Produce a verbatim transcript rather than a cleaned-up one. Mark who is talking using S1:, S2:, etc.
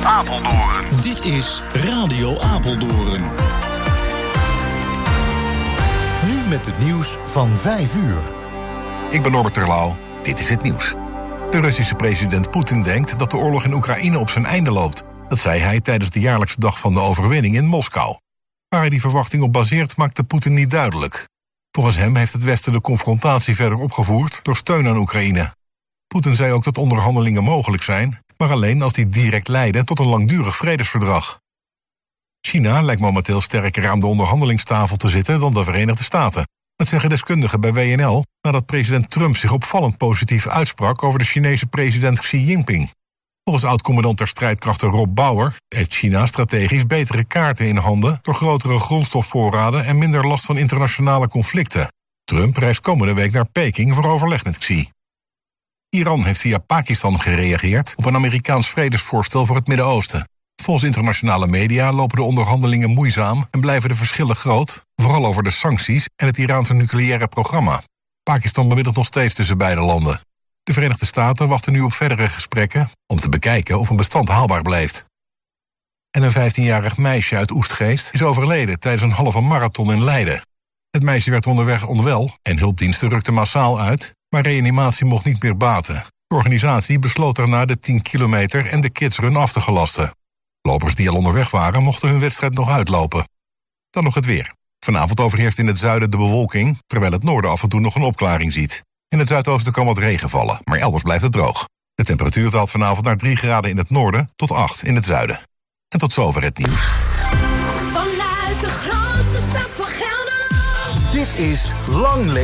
S1: Apeldoorn.
S2: Dit is Radio Apeldoorn. Nu met het nieuws van vijf uur.
S3: Ik ben Norbert Terlouw. Dit is het nieuws. De Russische president Poetin denkt dat de oorlog in Oekraïne op zijn einde loopt. Dat zei hij tijdens de jaarlijkse dag van de overwinning in Moskou. Waar hij die verwachting op baseert, maakte Poetin niet duidelijk. Volgens hem heeft het Westen de confrontatie verder opgevoerd door steun aan Oekraïne. Poetin zei ook dat onderhandelingen mogelijk zijn, maar alleen als die direct leiden tot een langdurig vredesverdrag. China lijkt momenteel sterker aan de onderhandelingstafel te zitten dan de Verenigde Staten. Dat zeggen deskundigen bij W N L nadat president Trump zich opvallend positief uitsprak over de Chinese president Xi Jinping. Volgens oud-commandant der strijdkrachten Rob Bauer heeft China strategisch betere kaarten in handen door grotere grondstofvoorraden en minder last van internationale conflicten. Trump reist komende week naar Peking voor overleg met Xi. Iran heeft via Pakistan gereageerd op een Amerikaans vredesvoorstel voor het Midden-Oosten. Volgens internationale media lopen de onderhandelingen moeizaam en blijven de verschillen groot, vooral over de sancties en het Iraanse nucleaire programma. Pakistan bemiddelt nog steeds tussen beide landen. De Verenigde Staten wachten nu op verdere gesprekken om te bekijken of een bestand haalbaar blijft. En een vijftienjarig meisje uit Oestgeest is overleden tijdens een halve marathon in Leiden. Het meisje werd onderweg onwel en hulpdiensten rukten massaal uit, maar reanimatie mocht niet meer baten. De organisatie besloot daarna de tien kilometer en de kidsrun af te gelasten. Lopers die al onderweg waren mochten hun wedstrijd nog uitlopen. Dan nog het weer. Vanavond overheerst in het zuiden de bewolking, terwijl het noorden af en toe nog een opklaring ziet. In het zuidoosten kan wat regen vallen, maar elders blijft het droog. De temperatuur daalt vanavond naar drie graden in het noorden tot acht in het zuiden. En tot zover het nieuws.
S4: Vanuit de grootste stad van Gelderland.
S2: Dit is Lang Leven